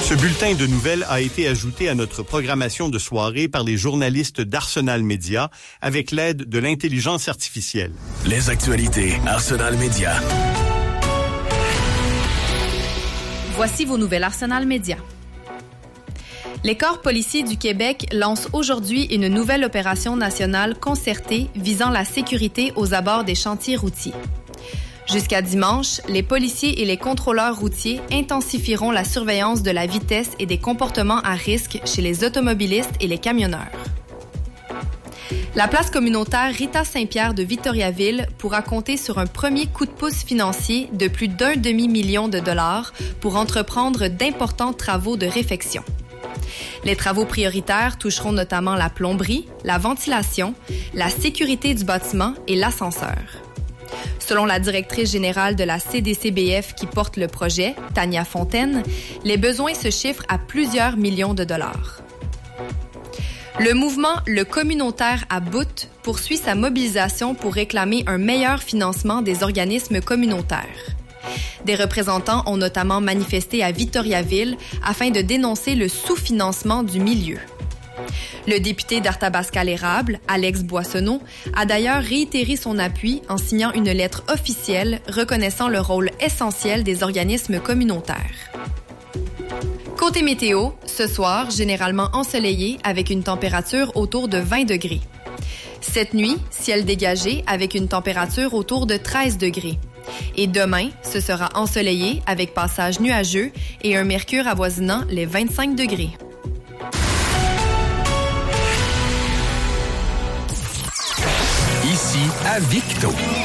Ce bulletin de nouvelles a été ajouté à notre programmation de soirée par les journalistes d'Arsenal Média avec l'aide de l'intelligence artificielle. Les actualités Arsenal Média. Voici vos nouvelles Arsenal Média. Les corps policiers du Québec lancent aujourd'hui une nouvelle opération nationale concertée visant la sécurité aux abords des chantiers routiers. Jusqu'à dimanche, les policiers et les contrôleurs routiers intensifieront la surveillance de la vitesse et des comportements à risque chez les automobilistes et les camionneurs. La place communautaire Rita Saint-Pierre de Victoriaville pourra compter sur un premier coup de pouce financier de plus d'1 demi-million de dollars pour entreprendre d'importants travaux de réfection. Les travaux prioritaires toucheront notamment la plomberie, la ventilation, la sécurité du bâtiment et l'ascenseur. Selon la directrice générale de la CDCBF qui porte le projet, Tania Fontaine, les besoins se chiffrent à plusieurs millions de dollars. Le mouvement Le Communautaire à bout poursuit sa mobilisation pour réclamer un meilleur financement des organismes communautaires. Des représentants ont notamment manifesté à Victoriaville afin de dénoncer le sous-financement du milieu. Le député d'Arthabasca-l'Érable, Alex Boissonneau, a d'ailleurs réitéré son appui en signant une lettre officielle reconnaissant le rôle essentiel des organismes communautaires. Côté météo, ce soir, généralement ensoleillé avec une température autour de 20 degrés. Cette nuit, ciel dégagé avec une température autour de 13 degrés. Et demain, ce sera ensoleillé avec passage nuageux et un mercure avoisinant les 25 degrés. Ici à Victo.